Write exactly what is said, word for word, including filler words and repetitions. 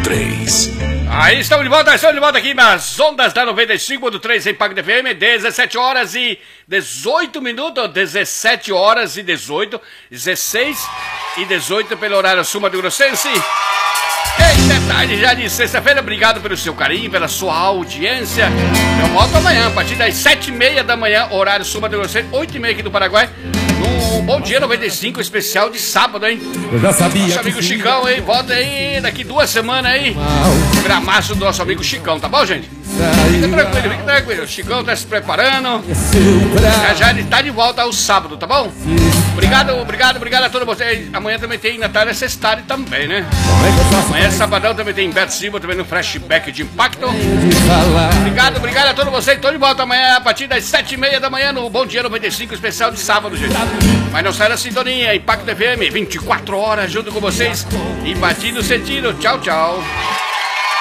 três. Aí estamos de volta, estamos de volta aqui nas ondas da noventa e cinco ponto três em Impacto F M, dezessete horas e dezoito minutos, dezessete horas e dezoito, dezesseis e dezoito pelo horário sul mato-grossense. Eita, tarde já de sexta-feira, obrigado pelo seu carinho, pela sua audiência. Eu volto amanhã, a partir das sete e meia da manhã, horário sul mato-grossense, oito e meia aqui do Paraguai. No Bom Dia noventa e cinco, especial de sábado, hein? Eu já sabia. Nosso amigo Chicão, hein? Volta aí daqui duas semanas aí. Gramaço do nosso amigo Chicão, tá bom, gente? Fica tranquilo, fica tranquilo. O Chicão tá se preparando. Já já ele tá de volta ao sábado, tá bom? Obrigado, obrigado, obrigado a todos vocês. Amanhã também tem Natália Sestari também, né? Amanhã, sabadão, também tem Beto Silva, também no Flashback de Impacto. Obrigado, obrigado a todos vocês. Tô de volta amanhã a partir das sete e meia da manhã no Bom Dia noventa e cinco, especial de sábado, gente. Mas não sai da sintonia, Impacto F M, vinte e quatro horas junto com vocês e batido sentido. Tchau, tchau.